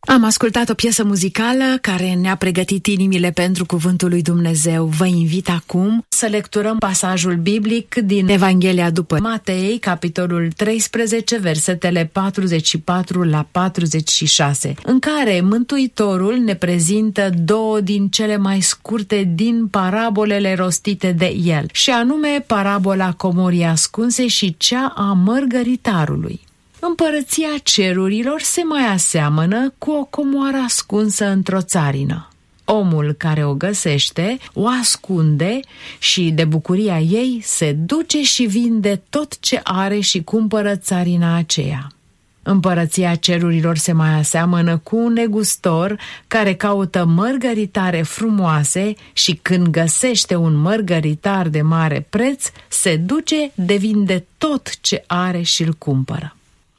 Am ascultat o piesă muzicală care ne-a pregătit inimile pentru Cuvântul lui Dumnezeu. Vă invit acum să lecturăm pasajul biblic din Evanghelia după Matei, capitolul 13, versetele 44 la 46, în care Mântuitorul ne prezintă două din cele mai scurte din parabolele rostite de el, și anume parabola comorii ascunse și cea a mărgăritarului. Împărăția cerurilor se mai aseamănă cu o comoară ascunsă într-o țarină. Omul care o găsește, o ascunde și, de bucuria ei, se duce și vinde tot ce are și cumpără țarina aceea. Împărăția cerurilor se mai aseamănă cu un negustor care caută mărgăritare frumoase și, când găsește un mărgăritar de mare preț, se duce de vinde tot ce are și îl cumpără.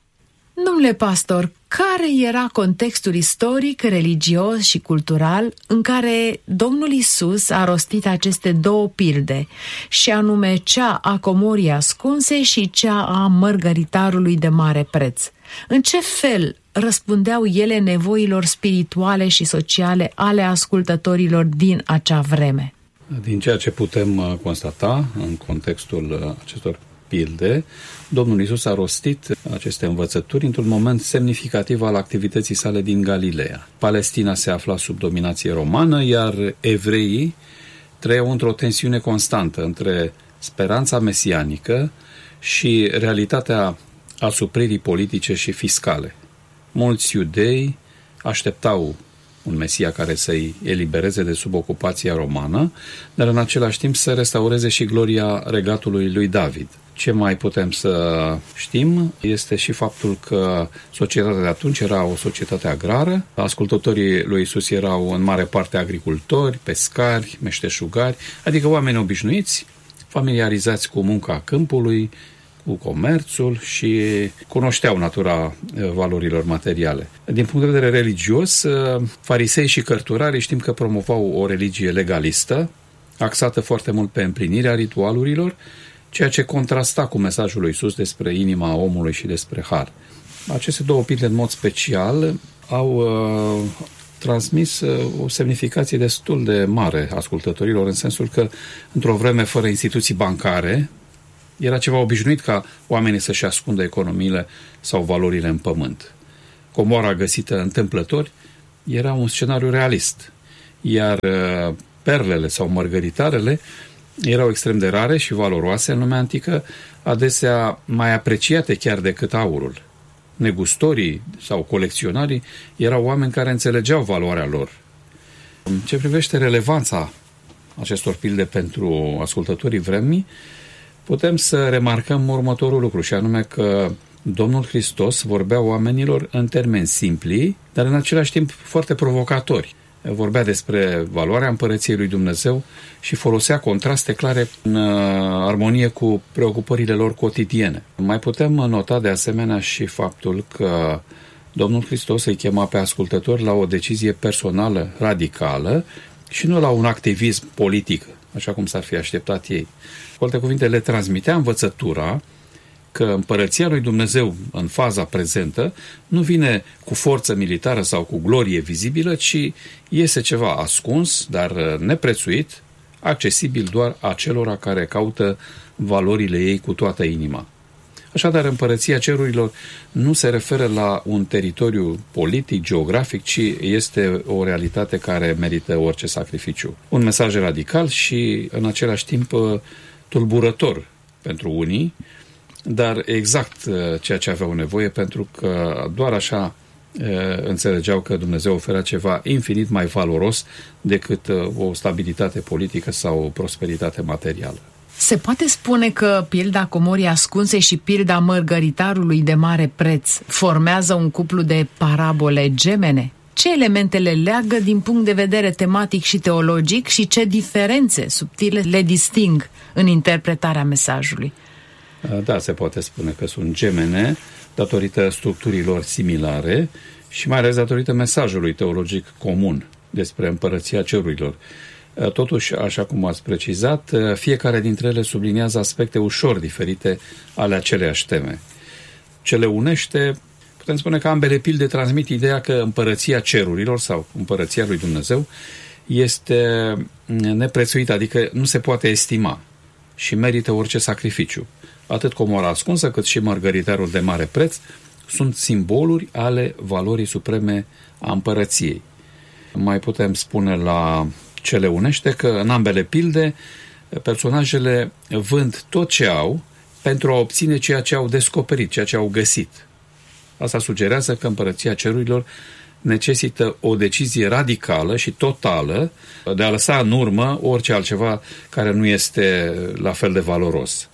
Domnule pastor, care era contextul istoric, religios și cultural în care Domnul Iisus a rostit aceste două pilde, și anume cea a comorii ascunse și cea a mărgăritarului de mare preț? În ce fel răspundeau ele nevoilor spirituale și sociale ale ascultătorilor din acea vreme? Din ceea ce putem constata în contextul acestor pilde, Domnul Iisus a rostit aceste învățături într-un moment semnificativ al activității sale din Galileea. Palestina se afla sub dominație romană, iar evreii trăiau într-o tensiune constantă între speranța mesianică și realitatea asupririi politice și fiscale. Mulți iudei așteptau un Mesia care să-i elibereze de sub ocupația romană, dar în același timp să restaureze și gloria regatului lui David. Ce mai putem să știm este și faptul că societatea de atunci era o societate agrară, ascultătorii lui Iisus erau în mare parte agricultori, pescari, meșteșugari, adică oameni obișnuiți, familiarizați cu munca câmpului, cu comerțul și cunoșteau natura valorilor materiale. Din punct de vedere religios, farisei și cărturarii știm că promovau o religie legalistă, axată foarte mult pe împlinirea ritualurilor, ceea ce contrasta cu mesajul lui Iisus despre inima omului și despre har. Aceste două pilde, în mod special, au transmis o semnificație destul de mare ascultătorilor, în sensul că, într-o vreme fără instituții bancare, era ceva obișnuit ca oamenii să-și ascundă economiile sau valorile în pământ. Comoara găsită întâmplător era un scenariu realist, iar perlele sau mărgăritarele erau extrem de rare și valoroase în lumea antică, adesea mai apreciate chiar decât aurul. Negustorii sau colecționarii erau oameni care înțelegeau valoarea lor. În ce privește relevanța acestor pilde pentru ascultătorii vremii, putem să remarcăm următorul lucru, și anume că Domnul Hristos vorbea oamenilor în termeni simpli, dar în același timp foarte provocatori. Vorbea despre valoarea împărăției lui Dumnezeu și folosea contraste clare în armonie cu preocupările lor cotidiene. Mai putem nota de asemenea și faptul că Domnul Hristos îi chema pe ascultători la o decizie personală radicală și nu la un activism politic, așa cum s-ar fi așteptat ei. Cu alte cuvinte, le transmitea învățătura că împărăția lui Dumnezeu în faza prezentă nu vine cu forță militară sau cu glorie vizibilă, ci iese ceva ascuns, dar neprețuit, accesibil doar acelora care caută valorile ei cu toată inima. Așadar, împărăția cerurilor nu se referă la un teritoriu politic, geografic, ci este o realitate care merită orice sacrificiu. Un mesaj radical și, în același timp, tulburător pentru unii, dar exact ceea ce aveau nevoie, pentru că doar așa înțelegeau că Dumnezeu oferă ceva infinit mai valoros decât o stabilitate politică sau o prosperitate materială. Se poate spune că pilda comorii ascunse și pilda mărgăritarului de mare preț formează un cuplu de parabole gemene? Ce elemente le leagă din punct de vedere tematic și teologic și ce diferențe subtile le disting în interpretarea mesajului? Da, se poate spune că sunt gemene datorită structurilor similare și mai ales datorită mesajului teologic comun despre împărăția cerurilor. Totuși, așa cum ați precizat, fiecare dintre ele subliniază aspecte ușor diferite ale aceleiași teme. Ce le unește putem spune că ambele pilde transmit ideea că împărăția cerurilor sau împărăția lui Dumnezeu este neprețuită, adică nu se poate estima și merită orice sacrificiu. Atât comora ascunsă cât și mărgăritarul de mare preț sunt simboluri ale valorii supreme a împărăției. Mai putem spune la ce le unește că în ambele pilde personajele vând tot ce au pentru a obține ceea ce au descoperit, ceea ce au găsit. Asta sugerează că împărăția cerurilor necesită o decizie radicală și totală de a lăsa în urmă orice altceva care nu este la fel de valoros.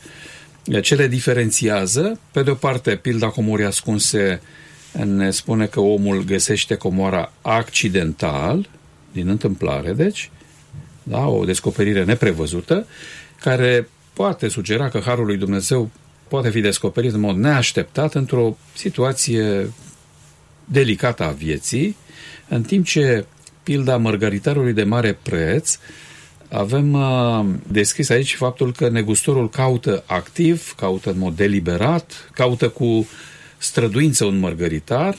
Ce le diferențiază? Pe de o parte, pilda comorii ascunse ne spune că omul găsește comoara accidental, din întâmplare, deci, da, o descoperire neprevăzută, care poate sugera că harul lui Dumnezeu poate fi descoperit în mod neașteptat într-o situație delicată a vieții, în timp ce pilda mărgăritarului de mare preț avem descris aici faptul că negustorul caută activ, caută în mod deliberat, caută cu străduință un mărgăritar.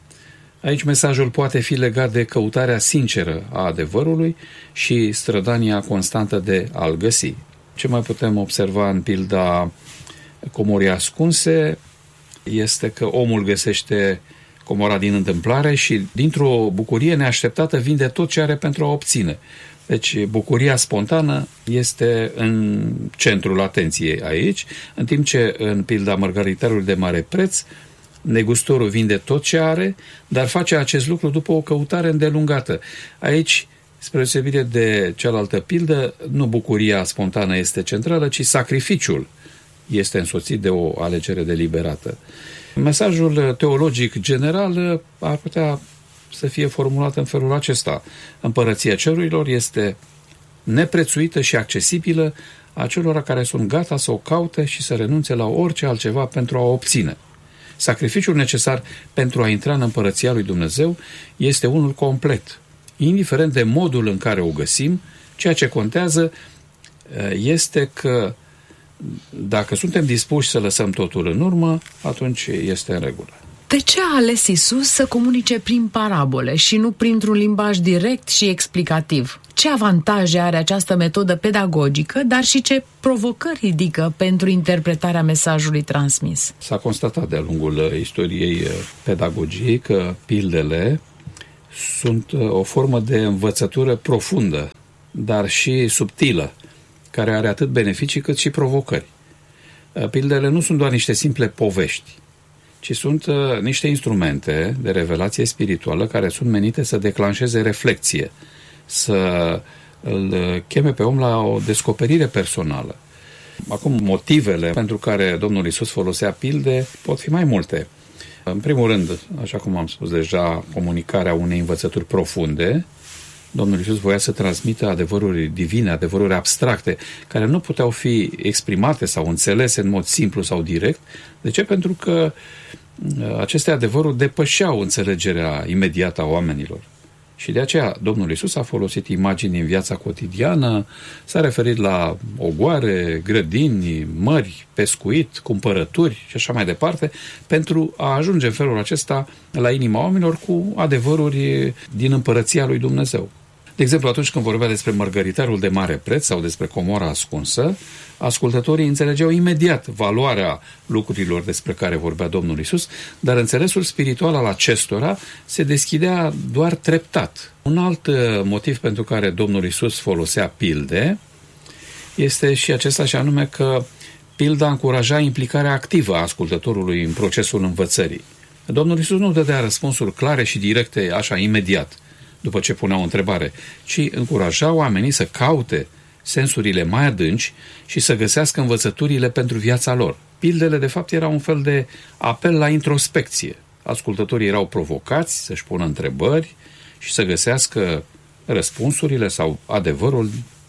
Aici mesajul poate fi legat de căutarea sinceră a adevărului și strădania constantă de a-l găsi. Ce mai putem observa în pilda comorii ascunse este că omul găsește comora din întâmplare și dintr-o bucurie neașteptată vinde tot ce are pentru a obține. Deci bucuria spontană este în centrul atenției aici, în timp ce în pilda mărgăritarului de mare preț, negustorul vinde tot ce are, dar face acest lucru după o căutare îndelungată. Aici, spre deosebire de cealaltă pildă, nu bucuria spontană este centrală, ci sacrificiul este însoțit de o alegere deliberată. Mesajul teologic general ar putea să fie formulat în felul acesta. Împărăția cerurilor este neprețuită și accesibilă acelora care sunt gata să o caute și să renunțe la orice altceva pentru a o obține. Sacrificiul necesar pentru a intra în împărăția lui Dumnezeu este unul complet. Indiferent de modul în care o găsim, ceea ce contează este că dacă suntem dispuși să lăsăm totul în urmă, atunci este în regulă. De ce a ales Iisus să comunice prin parabole și nu printr-un limbaj direct și explicativ? Ce avantaje are această metodă pedagogică, dar și ce provocări ridică pentru interpretarea mesajului transmis? S-a constatat de-a lungul istoriei pedagogiei că pildele sunt o formă de învățătură profundă, dar și subtilă, care are atât beneficii cât și provocări. Pildele nu sunt doar niște simple povești, ci sunt niște instrumente de revelație spirituală care sunt menite să declanșeze reflexie, să îl cheme pe om la o descoperire personală. Acum, motivele pentru care Domnul Iisus folosea pilde pot fi mai multe. În primul rând, așa cum am spus deja, comunicarea unei învățături profunde. Domnul Iisus voia să transmită adevăruri divine, adevăruri abstracte, care nu puteau fi exprimate sau înțelese în mod simplu sau direct. De ce? Pentru că aceste adevăruri depășeau înțelegerea imediată a oamenilor. Și de aceea Domnul Iisus a folosit imagini din viața cotidiană, s-a referit la ogoare, grădini, mări, pescuit, cumpărături și așa mai departe, pentru a ajunge în felul acesta la inima oamenilor cu adevăruri din împărăția lui Dumnezeu. De exemplu, atunci când vorbea despre mărgăritarul de mare preț sau despre comora ascunsă, ascultătorii înțelegeau imediat valoarea lucrurilor despre care vorbea Domnul Iisus, dar înțelesul spiritual al acestora se deschidea doar treptat. Un alt motiv pentru care Domnul Iisus folosea pilde este și acesta, și anume că pilda încuraja implicarea activă a ascultătorului în procesul învățării. Domnul Iisus nu dădea răspunsuri clare și directe așa imediat, după ce punea o întrebare, ci încuraja oamenii să caute sensurile mai adânci și să găsească învățăturile pentru viața lor. Pildele, de fapt, erau un fel de apel la introspecție. Ascultătorii erau provocați să-și pună întrebări și să găsească răspunsurile sau adevărul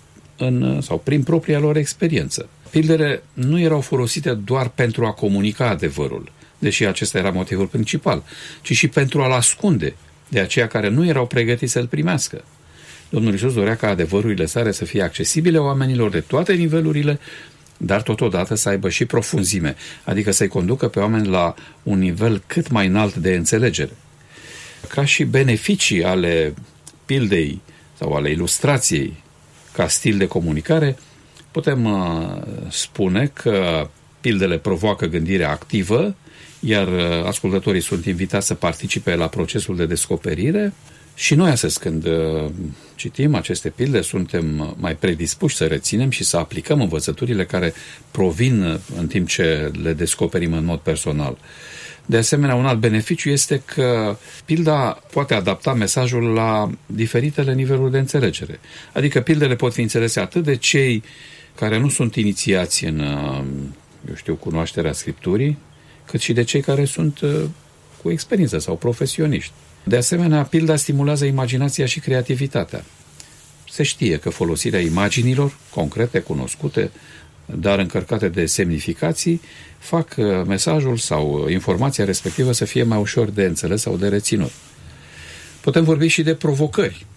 sau prin propria lor experiență. Pildele nu erau folosite doar pentru a comunica adevărul, deși acesta era motivul principal, ci și pentru a-l ascunde de aceia care nu erau pregătiți să-l primească. Domnul Iisus dorea ca adevărurile sale să fie accesibile oamenilor de toate nivelurile, dar totodată să aibă și profunzime, adică să-i conducă pe oameni la un nivel cât mai înalt de înțelegere. Ca și beneficii ale pildei sau ale ilustrației ca stil de comunicare, putem spune că pildele provoacă gândirea activă, iar ascultătorii sunt invitați să participe la procesul de descoperire. Și noi astăzi, când citim aceste pilde, suntem mai predispuși să reținem și să aplicăm învățăturile care provin în timp ce le descoperim în mod personal. De asemenea, un alt beneficiu este că pilda poate adapta mesajul la diferitele niveluri de înțelegere. Adică pildele pot fi înțelese atât de cei care nu sunt inițiați în, cunoașterea Scripturii, cât și de cei care sunt cu experiență sau profesioniști. De asemenea, pilda stimulează imaginația și creativitatea. Se știe că folosirea imaginilor concrete, cunoscute, dar încărcate de semnificații, fac mesajul sau informația respectivă să fie mai ușor de înțeles sau de reținut. Putem vorbi și de provocări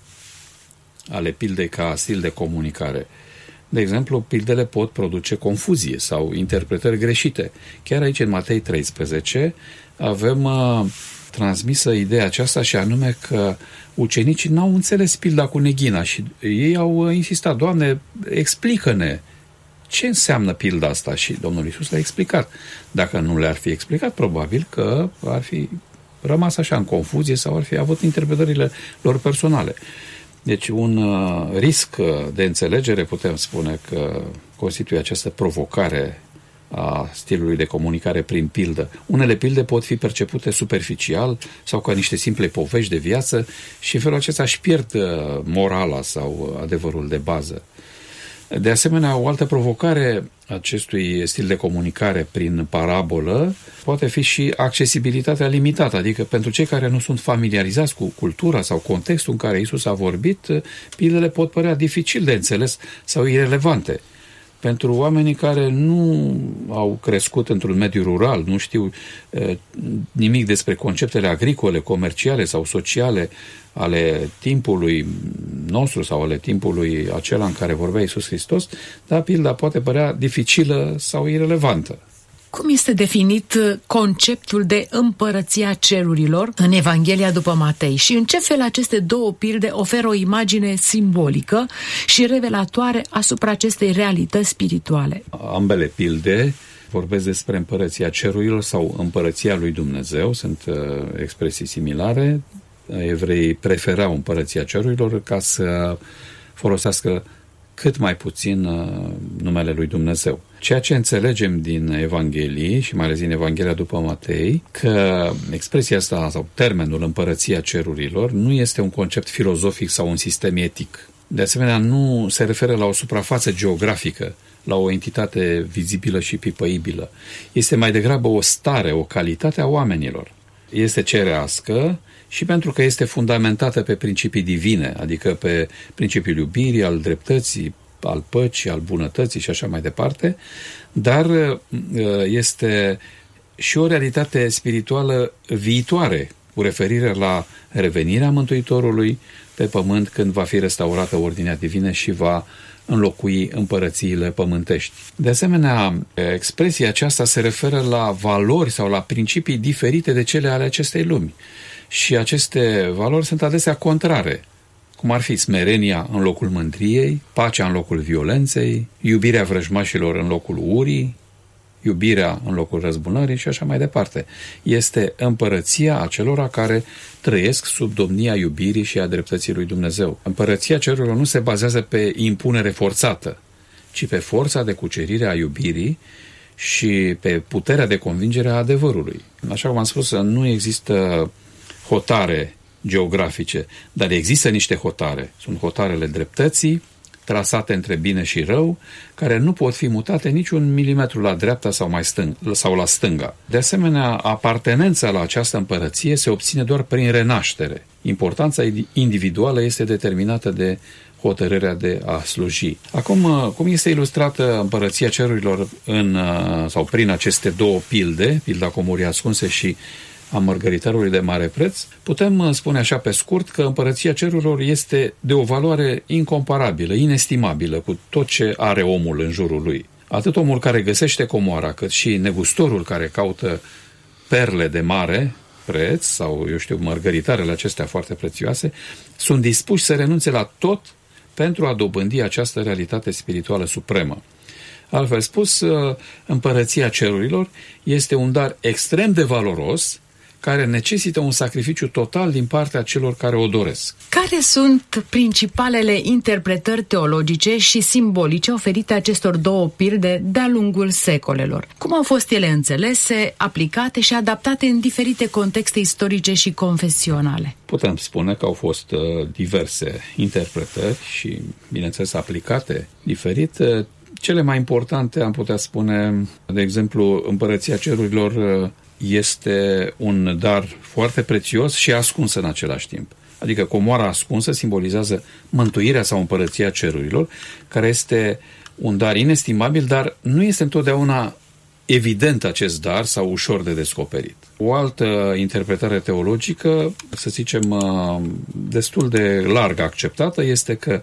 ale pildei ca stil de comunicare. De exemplu, pildele pot produce confuzie sau interpretări greșite. Chiar aici, în Matei 13, avem transmisă ideea aceasta și anume că ucenicii n-au înțeles pilda cu neghina și ei au insistat: Doamne, explică-ne ce înseamnă pilda asta, și Domnul Iisus le-a explicat. Dacă nu le-ar fi explicat, probabil că ar fi rămas așa în confuzie sau ar fi avut interpretările lor personale. Deci un risc de înțelegere, putem spune, că constituie această provocare a stilului de comunicare prin pildă. Unele pilde pot fi percepute superficial sau ca niște simple povești de viață și în felul acesta își pierd morala sau adevărul de bază. De asemenea, o altă provocare acestui stil de comunicare prin parabolă poate fi și accesibilitatea limitată, adică pentru cei care nu sunt familiarizați cu cultura sau contextul în care Iisus a vorbit, pildele pot părea dificil de înțeles sau irelevante. Pentru oamenii care nu au crescut într-un mediu rural, nu știu nimic despre conceptele agricole, comerciale sau sociale ale timpului nostru sau ale timpului acela în care vorbea Iisus Hristos, dar pilda poate părea dificilă sau irelevantă. Cum este definit conceptul de împărăția cerurilor în Evanghelia după Matei și în ce fel aceste două pilde oferă o imagine simbolică și revelatoare asupra acestei realități spirituale? Ambele pilde vorbesc despre împărăția cerurilor sau împărăția lui Dumnezeu, sunt expresii similare. Evreii preferau împărăția cerurilor ca să folosească cât mai puțin numele lui Dumnezeu. Ceea ce înțelegem din Evanghelii și mai ales din Evanghelia după Matei, că expresia asta sau termenul împărăția cerurilor nu este un concept filozofic sau un sistem etic. De asemenea, nu se referă la o suprafață geografică, la o entitate vizibilă și pipăibilă. Este mai degrabă o stare, o calitate a oamenilor. Este cerească și pentru că este fundamentată pe principii divine, adică pe principiul iubirii, al dreptății, al păcii, al bunătății și așa mai departe, dar este și o realitate spirituală viitoare, cu referire la revenirea Mântuitorului pe pământ când va fi restaurată ordinea divină și va înlocui împărățiile pământești. De asemenea, expresia aceasta se referă la valori sau la principii diferite de cele ale acestei lumi. Și aceste valori sunt adesea contrare, cum ar fi smerenia în locul mândriei, pacea în locul violenței, iubirea vrăjmașilor în locul urii, iubirea în locul răzbunării și așa mai departe. Este împărăția acelora care trăiesc sub domnia iubirii și a dreptății lui Dumnezeu. Împărăția cerurilor nu se bazează pe impunere forțată, ci pe forța de cucerire a iubirii și pe puterea de convingere a adevărului. Așa cum am spus, nu există hotare geografice, dar există niște hotare. Sunt hotarele dreptății, trasate între bine și rău, care nu pot fi mutate niciun milimetru la dreapta sau la stânga. De asemenea, apartenența la această împărăție se obține doar prin renaștere. Importanța individuală este determinată de hotărârea de a sluji. Acum, cum este ilustrată împărăția cerurilor sau prin aceste două pilde, pilda comorii ascunse și a mărgăritarului de mare preț, putem spune așa pe scurt că împărăția cerurilor este de o valoare incomparabilă, inestimabilă cu tot ce are omul în jurul lui. Atât omul care găsește comoara, cât și negustorul care caută perle de mare preț sau, mărgăritarele acestea foarte prețioase, sunt dispuși să renunțe la tot pentru a dobândi această realitate spirituală supremă. Altfel spus, împărăția cerurilor este un dar extrem de valoros care necesită un sacrificiu total din partea celor care o doresc. Care sunt principalele interpretări teologice și simbolice oferite acestor două pilde de-a lungul secolelor? Cum au fost ele înțelese, aplicate și adaptate în diferite contexte istorice și confesionale? Putem spune că au fost diverse interpretări și, bineînțeles, aplicate diferit. Cele mai importante, am putea spune, de exemplu, împărăția cerurilor este un dar foarte prețios și ascuns în același timp. Adică comoara ascunsă simbolizează mântuirea sau împărăția cerurilor, care este un dar inestimabil, dar nu este întotdeauna evident acest dar sau ușor de descoperit. O altă interpretare teologică, să zicem, destul de larg acceptată, este că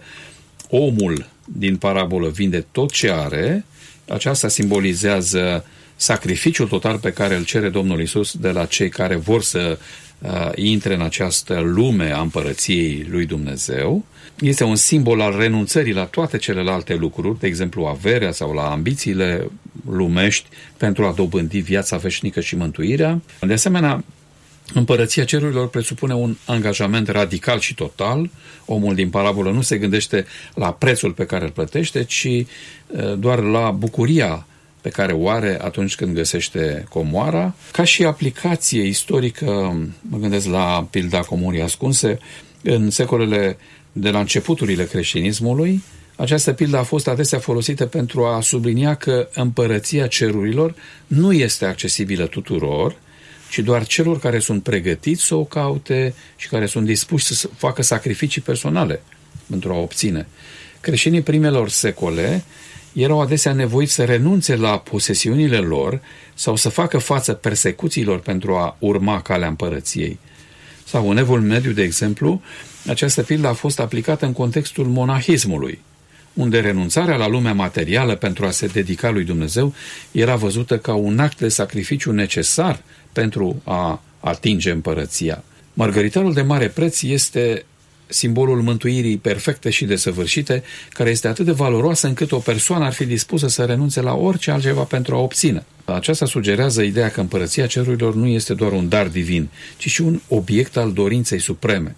omul din parabolă vinde tot ce are. Aceasta simbolizează sacrificiul total pe care îl cere Domnul Iisus de la cei care vor să intre în această lume a împărăției lui Dumnezeu. Este un simbol al renunțării la toate celelalte lucruri, de exemplu averea sau la ambițiile lumești, pentru a dobândi viața veșnică și mântuirea. De asemenea, împărăția cerurilor presupune un angajament radical și total. Omul din parabolă nu se gândește la prețul pe care îl plătește, ci doar la bucuria pe care o are atunci când găsește comoara. Ca și aplicație istorică, mă gândesc la pilda comorii ascunse, în secolele de la începuturile creștinismului, această pildă a fost adesea folosită pentru a sublinia că împărăția cerurilor nu este accesibilă tuturor, ci doar celor care sunt pregătiți să o caute și care sunt dispuși să facă sacrificii personale pentru a o obține. Creștinii primelor secole erau adesea nevoiți să renunțe la posesiunile lor sau să facă față persecuțiilor pentru a urma calea împărăției. Sau în Evul Mediu, de exemplu, această pildă a fost aplicată în contextul monahismului, unde renunțarea la lumea materială pentru a se dedica lui Dumnezeu era văzută ca un act de sacrificiu necesar pentru a atinge împărăția. Mărgăritarul de mare preț este simbolul mântuirii perfecte și desăvârșite, care este atât de valoroasă încât o persoană ar fi dispusă să renunțe la orice altceva pentru a obține. Aceasta sugerează ideea că împărăția cerurilor nu este doar un dar divin, ci și un obiect al dorinței supreme.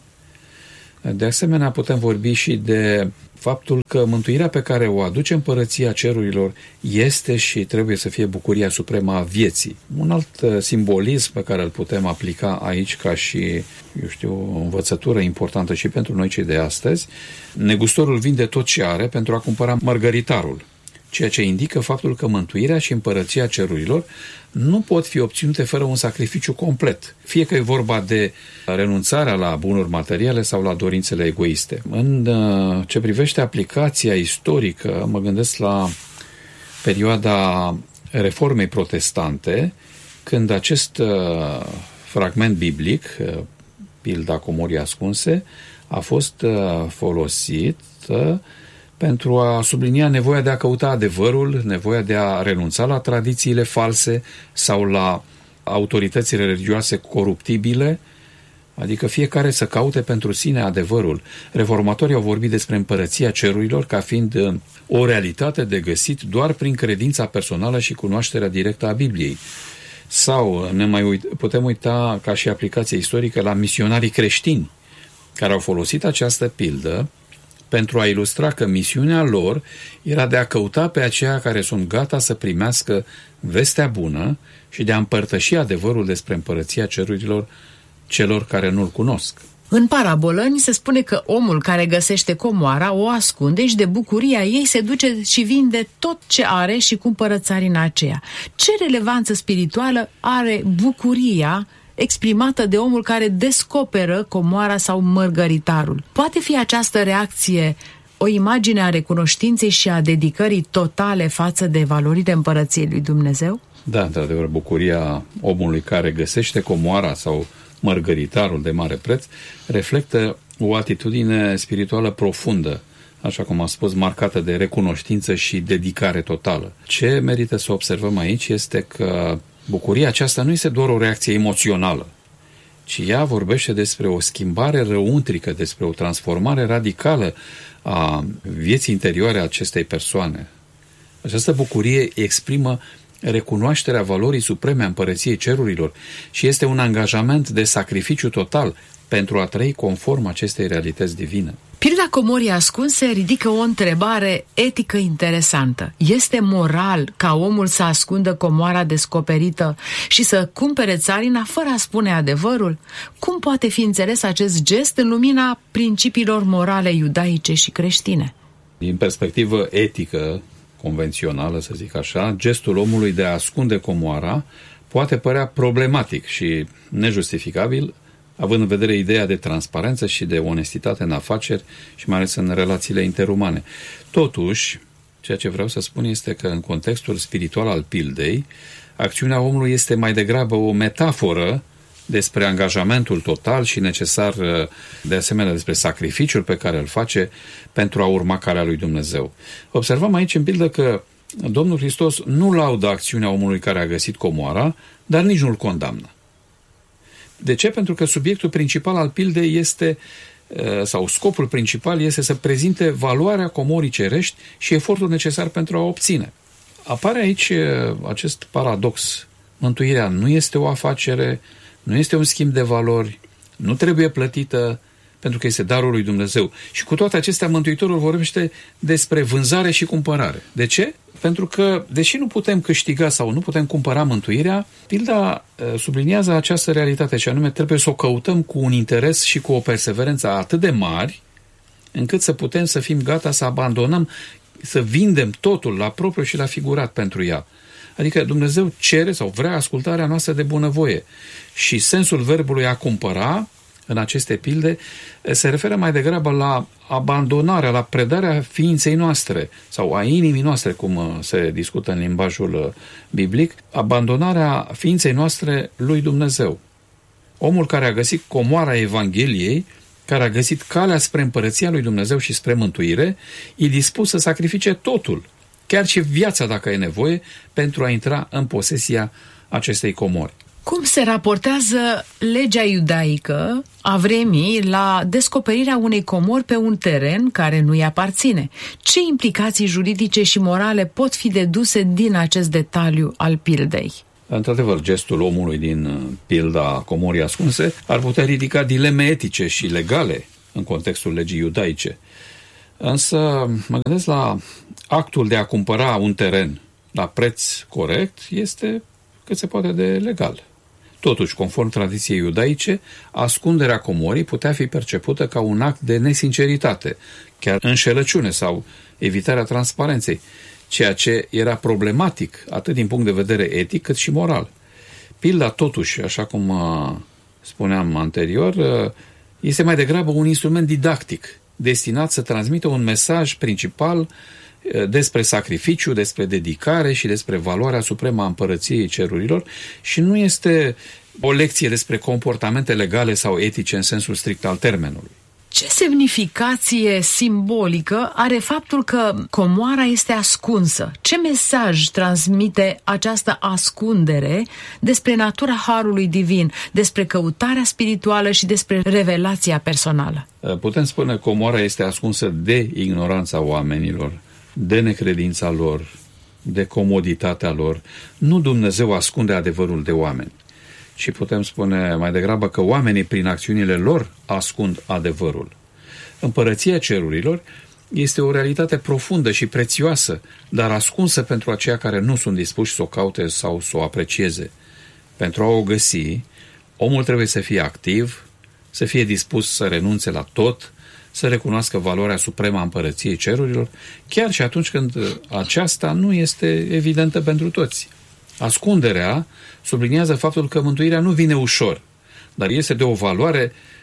De asemenea, putem vorbi și de faptul că mântuirea pe care o aduce împărăția cerurilor este și trebuie să fie bucuria supremă a vieții. Un alt simbolism pe care îl putem aplica aici ca și, o învățătură importantă și pentru noi cei de astăzi, negustorul vinde tot ce are pentru a cumpăra mărgăritarul, ceea ce indică faptul că mântuirea și împărăția cerurilor nu pot fi obținute fără un sacrificiu complet, fie că e vorba de renunțarea la bunuri materiale sau la dorințele egoiste. În ce privește aplicația istorică, mă gândesc la perioada Reformei Protestante, când acest fragment biblic, pilda comorii ascunse, a fost folosit pentru a sublinia nevoia de a căuta adevărul, nevoia de a renunța la tradițiile false sau la autoritățile religioase coruptibile, adică fiecare să caute pentru sine adevărul. Reformatorii au vorbit despre împărăția cerurilor ca fiind o realitate de găsit doar prin credința personală și cunoașterea directă a Bibliei. Sau putem uita ca și aplicație istorică la misionarii creștini care au folosit această pildă pentru a ilustra că misiunea lor era de a căuta pe aceia care sunt gata să primească vestea bună și de a împărtăși adevărul despre împărăția cerurilor celor care nu-l cunosc. În parabolă ni se spune că omul care găsește comoara o ascunde și de bucuria ei se duce și vinde tot ce are și cumpără țarina aceea. Ce relevanță spirituală are bucuria exprimată de omul care descoperă comoara sau mărgăritarul? Poate fi această reacție o imagine a recunoștinței și a dedicării totale față de valorile împărăției lui Dumnezeu? Da, într-adevăr, bucuria omului care găsește comoara sau mărgăritarul de mare preț reflectă o atitudine spirituală profundă așa cum am spus, marcată de recunoștință și dedicare totală. Ce merită să observăm aici este că bucuria aceasta nu este doar o reacție emoțională, ci ea vorbește despre o schimbare răuntrică, despre o transformare radicală a vieții interioare a acestei persoane. Această bucurie exprimă recunoașterea valorii supreme a împărăției cerurilor și este un angajament de sacrificiu total pentru a trăi conform acestei realități divine. Pilda comorii ascunse ridică o întrebare etică interesantă. Este moral ca omul să ascundă comoara descoperită și să cumpere țarina fără a spune adevărul? Cum poate fi înțeles acest gest în lumina principiilor morale iudaice și creștine? Din perspectivă etică, convențională, să zic așa, gestul omului de a ascunde comoara poate părea problematic și nejustificabil, având în vedere ideea de transparență și de onestitate în afaceri și mai ales în relațiile interumane. Totuși, ceea ce vreau să spun este că în contextul spiritual al pildei, acțiunea omului este mai degrabă o metaforă despre angajamentul total și necesar, de asemenea despre sacrificiul pe care îl face pentru a urma calea lui Dumnezeu. Observăm aici în pildă că Domnul Hristos nu laudă acțiunea omului care a găsit comoara, dar nici nu-l condamnă. De ce? Pentru că subiectul principal al pildei este, sau scopul principal este să prezinte valoarea comorii cerești și efortul necesar pentru a o obține. Apare aici acest paradox. Mântuirea nu este o afacere, nu este un schimb de valori, nu trebuie plătită, pentru că este darul lui Dumnezeu. Și cu toate acestea, Mântuitorul vorbește despre vânzare și cumpărare. De ce? Pentru că, deși nu putem câștiga sau nu putem cumpăra mântuirea, pilda subliniază această realitate, și anume trebuie să o căutăm cu un interes și cu o perseverență atât de mari, încât să putem să fim gata să abandonăm, să vindem totul la propriu și la figurat pentru ea. Adică Dumnezeu cere sau vrea ascultarea noastră de bunăvoie. Și sensul verbului a cumpăra, în aceste pilde, se referă mai degrabă la abandonarea, la predarea ființei noastre sau a inimii noastre, cum se discută în limbajul biblic, abandonarea ființei noastre lui Dumnezeu. Omul care a găsit comoara Evangheliei, care a găsit calea spre împărăția lui Dumnezeu și spre mântuire, e dispus să sacrifice totul, chiar și viața dacă e nevoie, pentru a intra în posesia acestei comori. Cum se raportează legea iudaică a vremii la descoperirea unei comori pe un teren care nu-i aparține? Ce implicații juridice și morale pot fi deduse din acest detaliu al pildei? Într-adevăr, gestul omului din pilda comorii ascunse ar putea ridica dileme etice și legale în contextul legii iudaice. Însă mă gândesc la actul de a cumpăra un teren la preț corect este cât se poate de legal. Totuși, conform tradiției iudaice, ascunderea comorii putea fi percepută ca un act de nesinceritate, chiar înșelăciune sau evitarea transparenței, ceea ce era problematic atât din punct de vedere etic cât și moral. Pilda, totuși, așa cum spuneam anterior, este mai degrabă un instrument didactic, destinat să transmită un mesaj principal despre sacrificiu, despre dedicare și despre valoarea supremă a împărăției cerurilor și nu este o lecție despre comportamente legale sau etice în sensul strict al termenului. Ce semnificație simbolică are faptul că comoara este ascunsă? Ce mesaj transmite această ascundere despre natura harului divin, despre căutarea spirituală și despre revelația personală? Putem spune că comoara este ascunsă de ignoranța oamenilor, de necredința lor, de comoditatea lor. Nu Dumnezeu ascunde adevărul de oameni, ci putem spune mai degrabă că oamenii prin acțiunile lor ascund adevărul. Împărăția cerurilor este o realitate profundă și prețioasă, dar ascunsă pentru aceia care nu sunt dispuși să o caute sau să o aprecieze. Pentru a o găsi, omul trebuie să fie activ, să fie dispus să renunțe la tot, să recunoască valoarea supremă a împărăției cerurilor, chiar și atunci când aceasta nu este evidentă pentru toți. Ascunderea subliniază faptul că mântuirea nu vine ușor, dar este de o valoare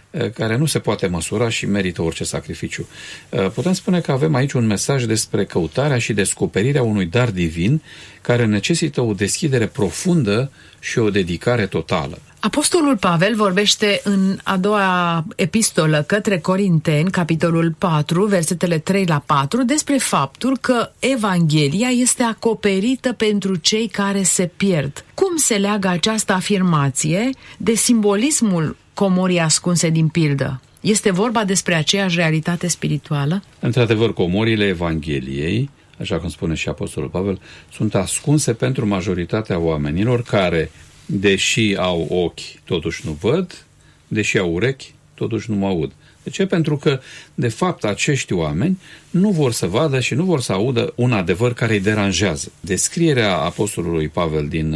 care nu se poate măsura și merită orice sacrificiu. Putem spune că avem aici un mesaj despre căutarea și descoperirea unui dar divin care necesită o deschidere profundă și o dedicare totală. Apostolul Pavel vorbește în a doua epistolă către Corinteni, capitolul 4, versetele 3 la 4, despre faptul că Evanghelia este acoperită pentru cei care se pierd. Cum se leagă această afirmație de simbolismul comorii ascunse din pildă? Este vorba despre aceeași realitate spirituală? Într-adevăr, comorile Evangheliei, așa cum spune și Apostolul Pavel, sunt ascunse pentru majoritatea oamenilor care, deși au ochi, totuși nu văd, deși au urechi, totuși nu mă aud. De ce? Pentru că, de fapt, acești oameni nu vor să vadă și nu vor să audă un adevăr care îi deranjează. Descrierea Apostolului Pavel din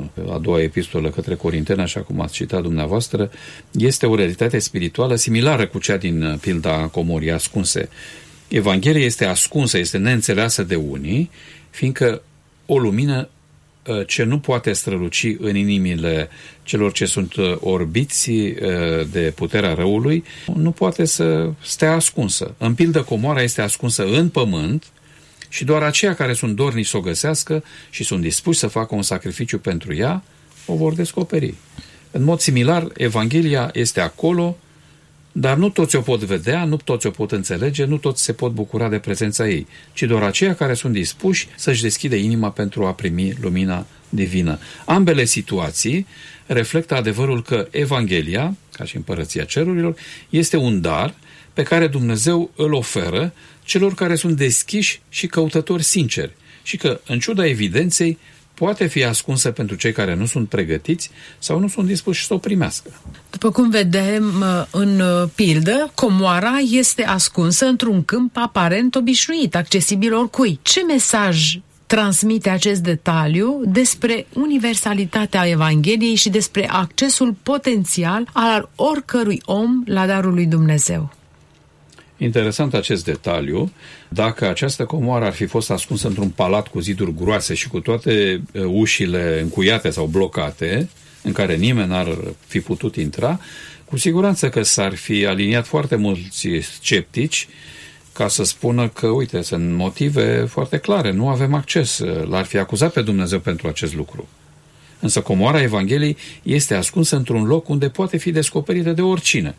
a doua epistolă către Corinteni, așa cum ați citat dumneavoastră, este o realitate spirituală similară cu cea din pilda comorii ascunse. Evanghelia este ascunsă, este neînțeleasă de unii, fiindcă o lumină ce nu poate străluci în inimile celor ce sunt orbiți de puterea răului, nu poate să stea ascunsă. În pildă, comoara este ascunsă în pământ și doar aceia care sunt dornici să o găsească și sunt dispuși să facă un sacrificiu pentru ea, o vor descoperi. În mod similar, Evanghelia este acolo, dar nu toți o pot vedea, nu toți o pot înțelege, nu toți se pot bucura de prezența ei, ci doar aceia care sunt dispuși să-și deschidă inima pentru a primi lumina divină. Ambele situații reflectă adevărul că Evanghelia, ca și Împărăția Cerurilor, este un dar pe care Dumnezeu îl oferă celor care sunt deschiși și căutători sinceri și că, în ciuda evidenței, poate fi ascunsă pentru cei care nu sunt pregătiți sau nu sunt dispuși să o primească. După cum vedem în pildă, comoara este ascunsă într-un câmp aparent obișnuit, accesibil oricui. Ce mesaj transmite acest detaliu despre universalitatea Evangheliei și despre accesul potențial al oricărui om la darul lui Dumnezeu? Interesant acest detaliu. Dacă această comoară ar fi fost ascunsă într-un palat cu ziduri groase și cu toate ușile încuiate sau blocate, în care nimeni n-ar fi putut intra, cu siguranță că s-ar fi aliniat foarte mulți sceptici ca să spună că, uite, sunt motive foarte clare, nu avem acces. L-ar fi acuzat pe Dumnezeu pentru acest lucru. Însă comoara Evangheliei este ascunsă într-un loc unde poate fi descoperită de oricine.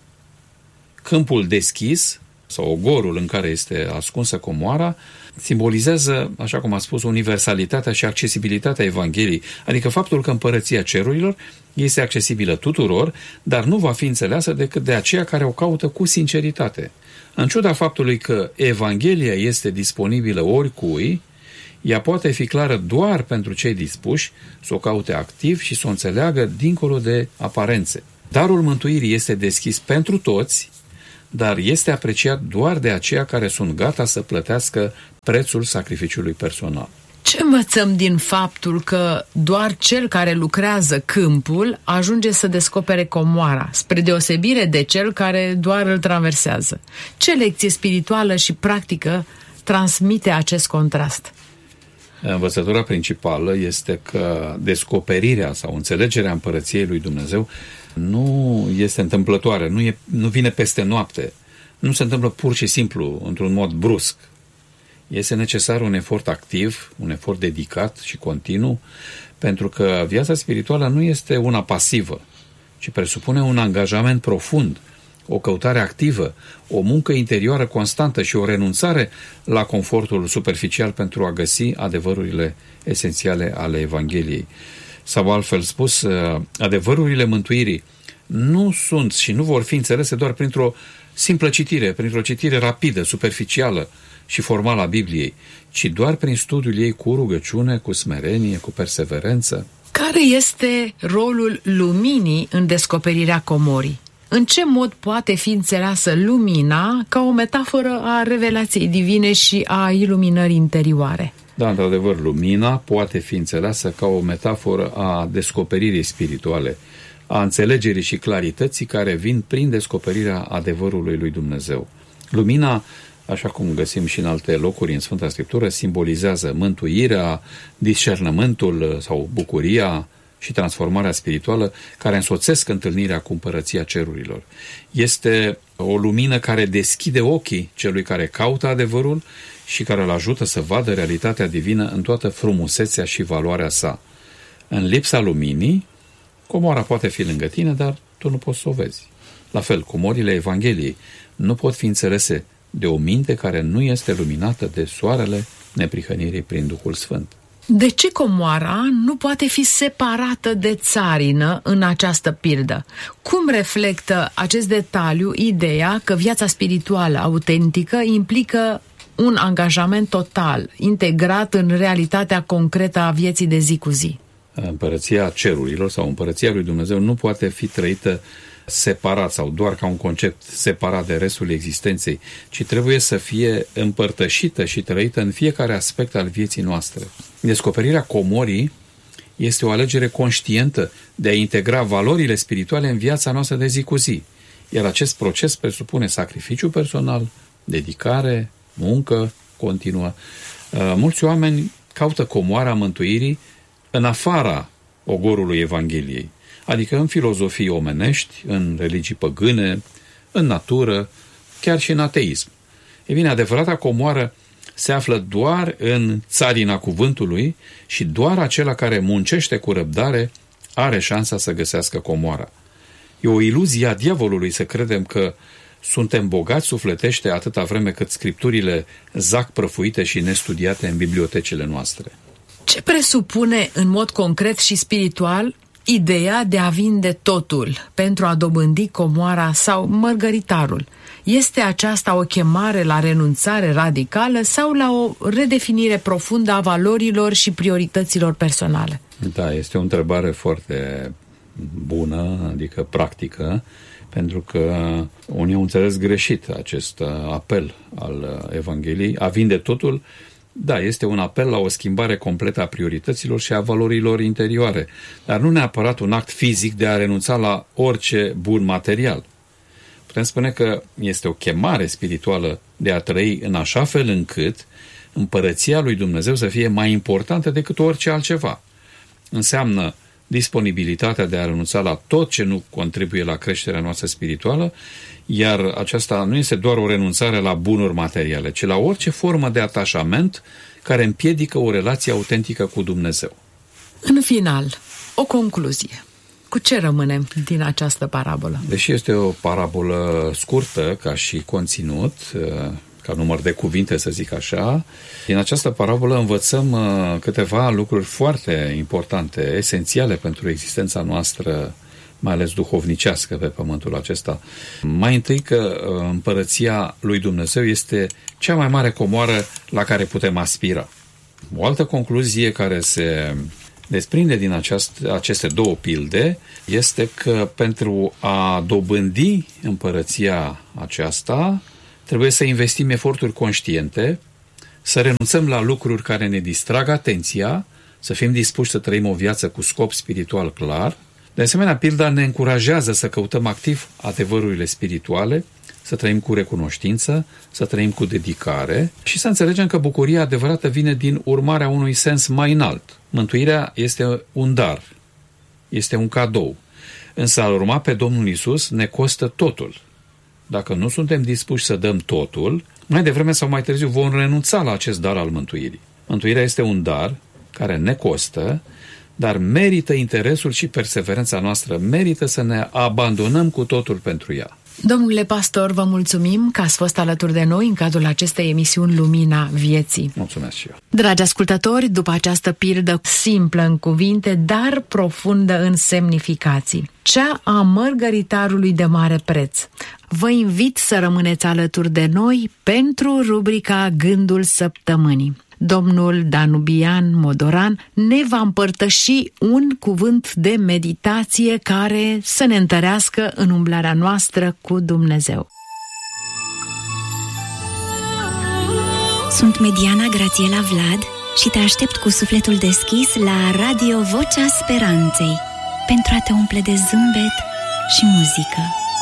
Câmpul deschis, sau ogorul în care este ascunsă comoara, simbolizează, așa cum a spus, universalitatea și accesibilitatea Evangheliei, adică faptul că Împărăția Cerurilor este accesibilă tuturor, dar nu va fi înțeleasă decât de aceia care o caută cu sinceritate. În ciuda faptului că Evanghelia este disponibilă oricui, ea poate fi clară doar pentru cei dispuși să o caute activ și să o înțeleagă dincolo de aparențe. Darul mântuirii este deschis pentru toți, dar este apreciat doar de aceia care sunt gata să plătească prețul sacrificiului personal. Ce învățăm din faptul că doar cel care lucrează câmpul ajunge să descopere comoara, spre deosebire de cel care doar îl traversează? Ce lecție spirituală și practică transmite acest contrast? Învățătura principală este că descoperirea sau înțelegerea Împărăției lui Dumnezeu nu este întâmplătoare, nu vine peste noapte, nu se întâmplă pur și simplu, într-un mod brusc. Este necesar un efort activ, un efort dedicat și continuu, pentru că viața spirituală nu este una pasivă, ci presupune un angajament profund, o căutare activă, o muncă interioară constantă și o renunțare la confortul superficial pentru a găsi adevărurile esențiale ale Evangheliei. Sau altfel spus, adevărurile mântuirii nu sunt și nu vor fi înțelese doar printr-o simplă citire, printr-o citire rapidă, superficială și formală a Bibliei, ci doar prin studiul ei cu rugăciune, cu smerenie, cu perseverență. Care este rolul luminii în descoperirea comorii? În ce mod poate fi înțeleasă lumina ca o metaforă a revelației divine și a iluminării interioare? Da, într-adevăr, lumina poate fi înțeleasă ca o metaforă a descoperirii spirituale, a înțelegerii și clarității care vin prin descoperirea adevărului lui Dumnezeu. Lumina, așa cum găsim și în alte locuri în Sfânta Scriptură, simbolizează mântuirea, discernământul sau bucuria, și transformarea spirituală care însoțesc întâlnirea cu împărăția cerurilor. Este o lumină care deschide ochii celui care caută adevărul și care îl ajută să vadă realitatea divină în toată frumusețea și valoarea sa. În lipsa luminii, comoara poate fi lângă tine, dar tu nu poți să o vezi. La fel, comorile Evangheliei nu pot fi înțelese de o minte care nu este luminată de soarele neprihănirii prin Duhul Sfânt. De ce comoara nu poate fi separată de țarină în această pildă? Cum reflectă acest detaliu ideea că viața spirituală autentică implică un angajament total, integrat în realitatea concretă a vieții de zi cu zi? Împărăția cerurilor sau împărăția lui Dumnezeu nu poate fi trăită separat sau doar ca un concept separat de restul existenței, ci trebuie să fie împărtășită și trăită în fiecare aspect al vieții noastre. Descoperirea comorii este o alegere conștientă de a integra valorile spirituale în viața noastră de zi cu zi, iar acest proces presupune sacrificiu personal, dedicare, muncă continuă. Mulți oameni caută comoara mântuirii în afara ogorului Evangheliei, adică în filozofii omenești, în religii păgâne, în natură, chiar și în ateism. E bine, adevărata comoară se află doar în țarina cuvântului și doar acela care muncește cu răbdare are șansa să găsească comoara. E o iluzie a diavolului să credem că suntem bogați sufletește atâta vreme cât scripturile zac prăfuite și nestudiate în bibliotecile noastre. Ce presupune în mod concret și spiritual ideea de a vinde totul pentru a dobândi comoara sau mărgăritarul? Este aceasta o chemare la renunțare radicală sau la o redefinire profundă a valorilor și priorităților personale? Da, este o întrebare foarte bună, adică practică, pentru că unii au înțeles greșit acest apel al Evangheliei. A vinde totul, da, este un apel la o schimbare completă a priorităților și a valorilor interioare, dar nu neapărat un act fizic de a renunța la orice bun material. Putem spune că este o chemare spirituală de a trăi în așa fel încât împărăția lui Dumnezeu să fie mai importantă decât orice altceva. Înseamnă disponibilitatea de a renunța la tot ce nu contribuie la creșterea noastră spirituală, iar aceasta nu este doar o renunțare la bunuri materiale, ci la orice formă de atașament care împiedică o relație autentică cu Dumnezeu. În final, o concluzie. Cu ce rămânem din această parabolă? Deși este o parabolă scurtă ca și conținut, ca număr de cuvinte, să zic așa, din această parabolă învățăm câteva lucruri foarte importante, esențiale pentru existența noastră, mai ales duhovnicească pe pământul acesta. Mai întâi că împărăția lui Dumnezeu este cea mai mare comoară la care putem aspira. O altă concluzie care se desprinde din aceste două pilde este că pentru a dobândi împărăția aceasta trebuie să investim eforturi conștiente, să renunțăm la lucruri care ne distrag atenția, să fim dispuși să trăim o viață cu scop spiritual clar. De asemenea, pilda ne încurajează să căutăm activ adevărurile spirituale, să trăim cu recunoștință, să trăim cu dedicare și să înțelegem că bucuria adevărată vine din urmarea unui sens mai înalt. Mântuirea este un dar, este un cadou, însă a urma pe Domnul Iisus ne costă totul. Dacă nu suntem dispuși să dăm totul, mai devreme sau mai târziu vom renunța la acest dar al mântuirii. Mântuirea este un dar care ne costă, dar merită interesul și perseverența noastră, merită să ne abandonăm cu totul pentru ea. Domnule pastor, vă mulțumim că ați fost alături de noi în cadrul acestei emisiuni Lumina Vieții. Mulțumesc și eu. Dragi ascultători, după această pildă simplă în cuvinte, dar profundă în semnificații, cea a mărgăritarului de mare preț, vă invit să rămâneți alături de noi pentru rubrica Gândul Săptămânii. Domnul Danubian Modoran ne va împărtăși un cuvânt de meditație care să ne întărească în umblarea noastră cu Dumnezeu. Sunt Mediana Grațiela Vlad și te aștept cu sufletul deschis la Radio Vocea Speranței pentru a te umple de zâmbet și muzică.